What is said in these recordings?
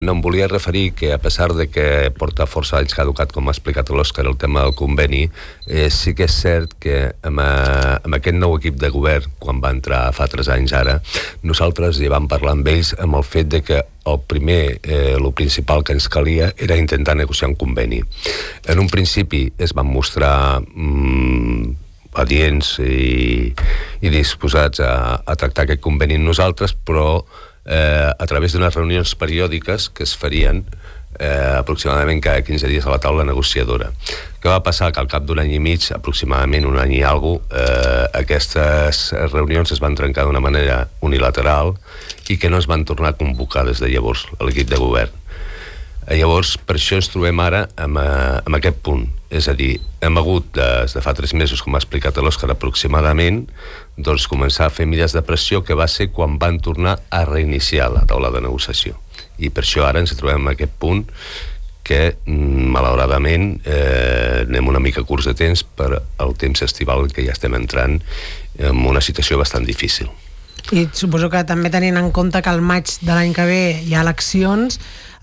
No em volia referir que, a pesar de que porta força anys caducat, com ha explicat l'Òscar, el tema del conveni, sí que és cert que amb aquest nou equip de govern, quan va entrar fa 3 anys ara, nosaltres hi vam parlar amb ells amb el fet de que el principal que ens calia era intentar negociar un conveni. En un principi es van mostrar adients i disposats a tractar aquest conveni amb nosaltres, però a través d'unes reunions periòdiques que es farien aproximadament cada 15 dies a la taula negociadora. Què va passar? Que al cap d'un any i mig, aproximadament un any i alguna cosa, aquestes reunions es van trencar d'una manera unilateral i que no es van tornar a convocar des de llavors a l'equip de govern. Llavors, per això ens trobem ara amb aquest punt. És a dir, hem hagut, des de fa 3 mesos, com ha explicat l'Òscar, aproximadament, doncs començar a fer milles de pressió, que va ser quan van tornar a reiniciar la taula de negociació. I per això ara ens trobem en aquest punt que, malauradament, anem una mica curts de temps per al temps estival que ja estem entrant en una situació bastant difícil. I suposo que també tenint en compte que al maig de l'any que ve hi ha eleccions,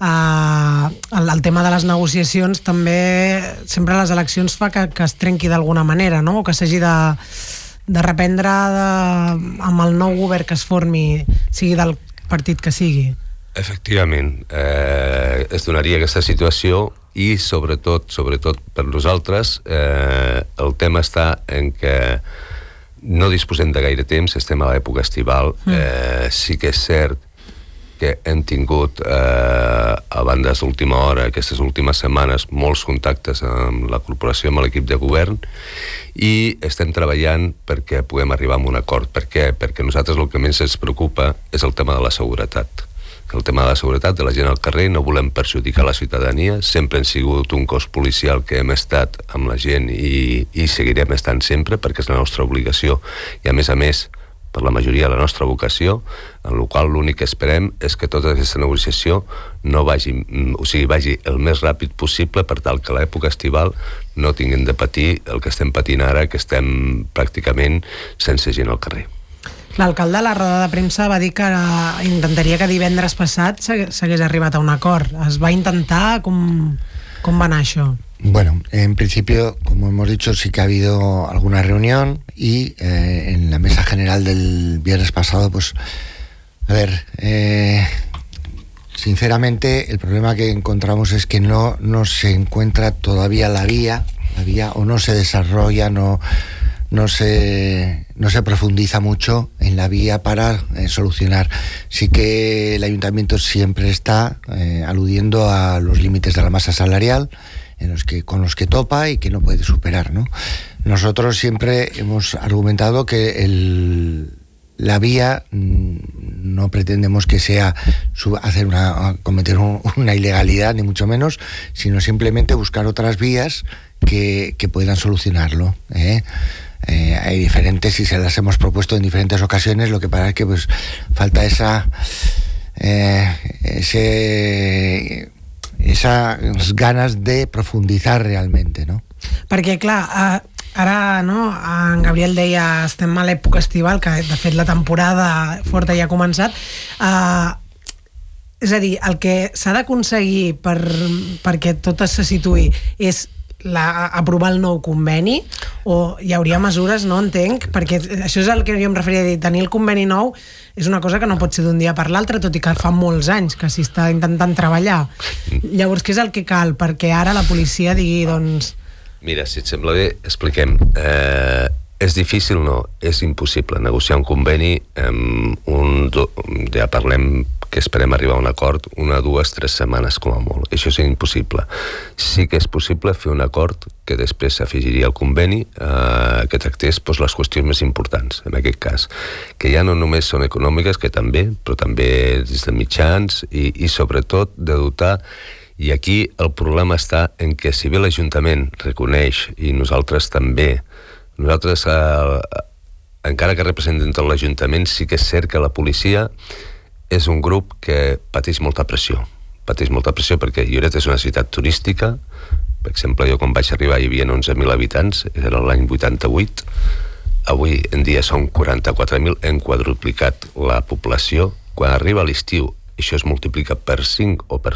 el tema de les negociacions també, sempre les eleccions fa que es trenqui d'alguna manera, no? O que s'hagi de reprendre amb el nou govern que es formi, sigui del partit que sigui. Efectivament, es donaria aquesta situació i sobretot per nosaltres el tema està en que no disposem de gaire temps, estem a l'època estival. Sí que és cert que hem tingut a bandes d'última hora, aquestes últimes setmanes, molts contactes amb la corporació, amb l'equip de govern, i estem treballant perquè puguem arribar a un acord. Per què? Perquè a nosaltres el que més ens preocupa és el tema de la seguretat. El tema de la seguretat de la gent al carrer, no volem perjudicar la ciutadania, sempre hem sigut un cos policial que hem estat amb la gent i seguirem estant sempre perquè és la nostra obligació i a més, per la majoria la nostra vocació, en la qual l'únic que esperem és que tota aquesta negociació vagi el més ràpid possible per tal que a l'època estival no tinguin de patir el que estem patint ara, que estem pràcticament sense gent al carrer. L'alcalde a la roda de premsa va dir que intentaria que divendres passat s'hagués arribat a un acord. Es va intentar? Com va anar això? Bueno, en principio, como hemos dicho, sí que ha habido alguna reunión y en la mesa general del viernes pasado, pues, a ver, sinceramente el problema que encontramos es que no se encuentra todavía la vía o no se desarrolla, no se profundiza mucho en la vía para solucionar. Sí que el ayuntamiento siempre está aludiendo a los límites de la masa salarial con los que topa y que no puede superar, ¿no? Nosotros siempre hemos argumentado que la vía no pretendemos que sea cometer una ilegalidad, ni mucho menos, sino simplemente buscar otras vías que puedan solucionarlo, hay diferentes y se las hemos propuesto en diferentes ocasiones. Lo que pasa es que pues falta esas ganas de profundizar realmente, no? Perquè, clar, ara, no, en Gabriel deia estem a l'època estival, que de fet la temporada forta ja ha començat. És a dir, el que s'ha d'aconseguir perquè tot se situï és aprovar el nou conveni, o hi hauria mesures, no entenc, perquè això és el que jo em referia a dir, tenir el conveni nou és una cosa que no pot ser d'un dia per l'altre, tot i que fa molts anys que s'hi està intentant treballar. Llavors, què és el que cal perquè ara la policia digui, doncs... Mira, si et sembla bé, expliquem. És difícil, no, és impossible negociar un conveni ja parlem que esperem arribar a un acord 1, 2, 3 setmanes com a molt. Això és impossible. Sí que és possible fer un acord que després s'afegiria al conveni que tractés les qüestions més importants, en aquest cas, que ja no només són econòmiques, que també, però també des de mitjans i sobretot de dotar. I aquí el problema està en que si bé l'Ajuntament reconeix, i nosaltres també, encara que representem tot l'Ajuntament, sí que és cert que la policia és un grup que pateix molta pressió. Pateix molta pressió perquè Lloret és una ciutat turística. Per exemple, jo quan vaig arribar hi havia 11.000 habitants, era l'any 88. Avui en dia són 44.000, hem quadruplicat la població. Quan arriba l'estiu això es multiplica per 5 o per